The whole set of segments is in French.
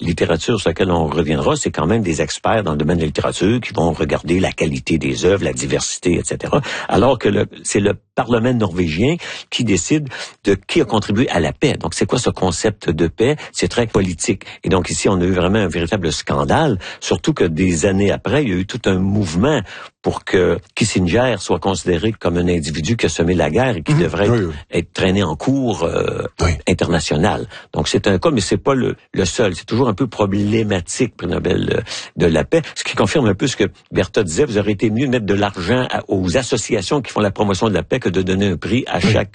littérature sur laquelle on reviendra, c'est quand même des experts dans le domaine de la littérature qui vont regarder la qualité des œuvres, la diversité, etc. Alors que c'est le Parlement norvégien qui décide de qui a contribué à la paix. Donc, c'est quoi ce concept de paix? C'est très politique. Et donc, ici, on a eu vraiment un véritable scandale, surtout que des années après, il y a eu tout un mouvement pour que Kissinger soit considéré comme un individu qui a semé la guerre et qui devrait être traîné en cour international. Donc, c'est un cas, mais c'est pas le seul. C'est toujours un peu problématique, prix Nobel de la paix. Ce qui confirme un peu ce que Bertha disait, vous aurez été mieux de mettre de l'argent aux associations qui font la promotion de la paix que de donner un prix à chaque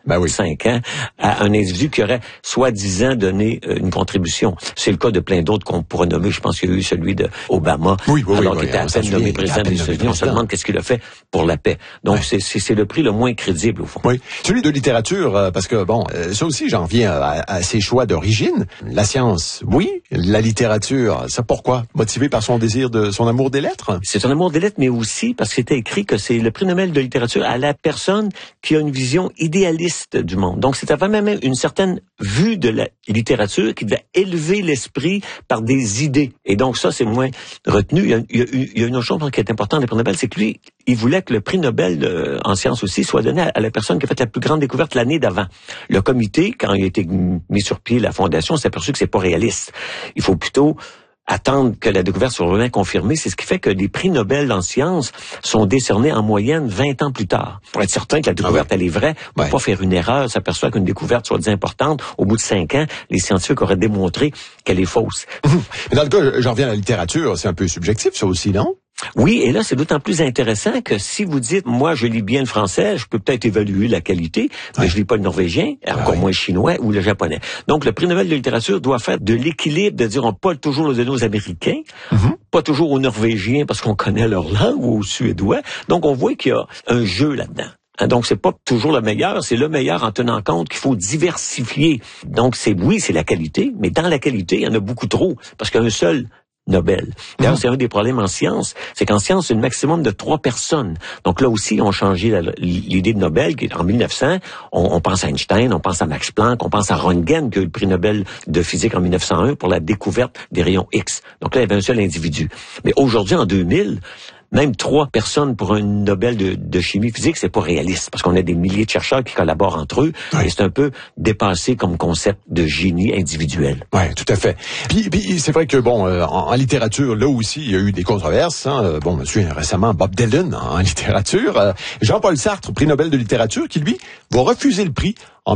5 ans à un individu qui aurait soi-disant donné une contribution. C'est le cas de plein d'autres qu'on pourrait nommer. Je pense qu'il y a eu celui de Obama, alors qu'il était à peine nommé président des États-Unis. On se demande qu'est-ce qu'il a fait pour la paix. Donc, c'est le prix le moins crédible, au fond. Oui. Celui de littérature, parce que, ça aussi, j'en viens à ses choix d'origine. La science, oui. La littérature, ça pourquoi? Motivé par son désir son amour des lettres? C'est son amour des lettres, mais aussi parce que c'était écrit que c'est le prix Nobel de littérature à la personne qui a une vision idéaliste du monde. Donc, c'était vraiment même une certaine vue de la littérature qui devait élever l'esprit par des idées. Et donc, ça, c'est moins retenu. Il y a une autre chose qui est importante des prix Nobel, c'est que lui, il voulait que le prix Nobel en sciences aussi soit donné à la personne qui a fait la plus grande découverte l'année d'avant. Le comité, quand il a été mis sur pied, la fondation, s'est aperçu que c'est pas réaliste. Il faut plutôt attendre que la découverte soit vraiment confirmée. C'est ce qui fait que les prix Nobel en sciences sont décernés en moyenne 20 ans plus tard. Pour être certain que la découverte, elle est vraie, pour pas faire une erreur, s'aperçoit qu'une découverte soit dit importante, au bout de 5 ans, les scientifiques auraient démontré qu'elle est fausse. Mais dans le cas, j'en reviens à la littérature, c'est un peu subjectif, ça aussi, non? Oui, et là, c'est d'autant plus intéressant que si vous dites, moi, je lis bien le français, je peux peut-être évaluer la qualité, mais je lis pas le norvégien, encore moins le chinois ou le japonais. Donc, le prix Nobel de littérature doit faire de l'équilibre, de dire, on peut pas toujours le donner aux Américains, pas toujours aux Norvégiens parce qu'on connaît leur langue, ou aux Suédois. Donc, on voit qu'il y a un jeu là-dedans. Donc, c'est pas toujours le meilleur, c'est le meilleur en tenant compte qu'il faut diversifier. Donc, c'est la qualité, mais dans la qualité, il y en a beaucoup trop, parce qu'un seul Nobel. D'ailleurs, c'est un des problèmes en science. C'est qu'en science, c'est un maximum de 3 personnes. Donc là aussi, ils ont changé l'idée de Nobel. En 1900, on pense à Einstein, on pense à Max Planck, on pense à Röntgen, qui a eu le prix Nobel de physique en 1901 pour la découverte des rayons X. Donc là, il y avait un seul individu. Mais aujourd'hui, en 2000, même 3 personnes pour un Nobel de chimie physique, c'est pas réaliste, parce qu'on a des milliers de chercheurs qui collaborent entre eux, et c'est un peu dépassé comme concept de génie individuel. Oui, tout à fait. Puis c'est vrai que, en littérature, là aussi, il y a eu des controverses. Monsieur, récemment, Bob Dylan, en littérature. Jean-Paul Sartre, prix Nobel de littérature, qui, lui, va refuser le prix en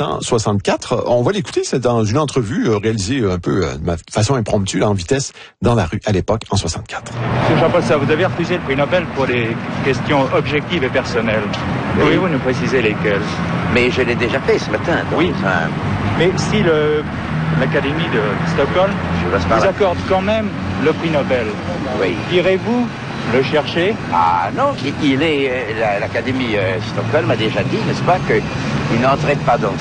1964. On va l'écouter, c'est dans une entrevue réalisée un peu de façon impromptue, en vitesse, dans la rue, à l'époque, en 64. Monsieur Jean-Paul Sartre, vous avez refusé le prix Nobel pour des questions objectives et personnelles. Pouvez-vous nous préciser lesquelles? Mais je l'ai déjà fait ce matin. Donc, mais si l'Académie de Stockholm vous accorde quand même le prix Nobel, irez-vous le chercher? Ah non, l'Académie Stockholm a déjà dit, n'est-ce pas, qu'il n'entrait pas dans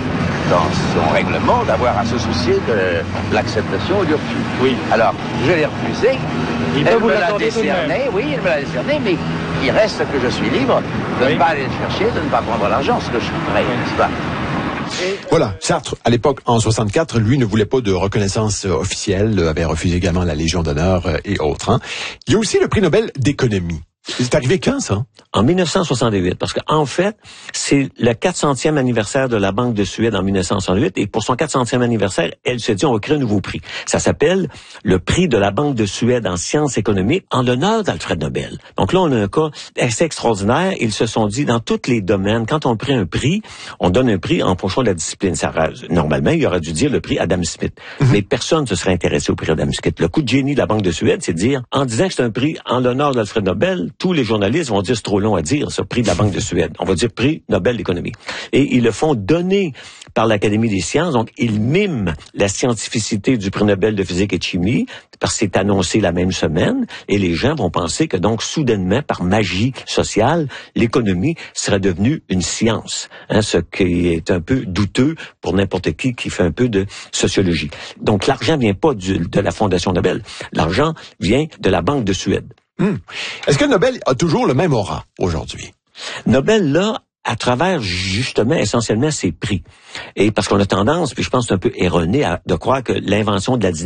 son règlement d'avoir à se soucier de l'acceptation ou du refus. Oui. Alors, je l'ai refusé. Il me l'a décerné, il me l'a décerné, mais il reste que je suis libre de ne pas aller le chercher, de ne pas prendre l'argent, ce que je ferai, n'est-ce pas? Voilà, Sartre, à l'époque, en 64, lui ne voulait pas de reconnaissance officielle, avait refusé également la Légion d'honneur et autres. Il y a aussi le prix Nobel d'économie. C'est arrivé quand, ça? En 1968, parce qu'en fait, c'est le 400e anniversaire de la Banque de Suède en 1968, et pour son 400e anniversaire, elle se dit, on va créer un nouveau prix. Ça s'appelle le prix de la Banque de Suède en sciences économiques, en l'honneur d'Alfred Nobel. Donc là, on a un cas assez extraordinaire. Ils se sont dit, dans tous les domaines, quand on prend un prix, on donne un prix en fonction de la discipline. Normalement, il aurait dû dire le prix Adam Smith. Mais personne ne se serait intéressé au prix Adam Smith. Le coup de génie de la Banque de Suède, c'est de dire, en disant que c'est un prix en l'honneur d'Alfred Nobel, tous les journalistes vont dire c'est trop long à dire, ce prix de la Banque de Suède. On va dire prix Nobel d'économie. Et ils le font donner par l'Académie des sciences. Donc, ils miment la scientificité du prix Nobel de physique et de chimie, parce que c'est annoncé la même semaine. Et les gens vont penser que donc, soudainement, par magie sociale, l'économie serait devenue une science. Ce qui est un peu douteux pour n'importe qui fait un peu de sociologie. Donc, l'argent vient pas de la Fondation Nobel. L'argent vient de la Banque de Suède. Est-ce que Nobel a toujours le même aura aujourd'hui? Nobel, là, à travers, justement, essentiellement ses prix. Et parce qu'on a tendance, puis je pense que c'est un peu erroné, de croire que l'invention de la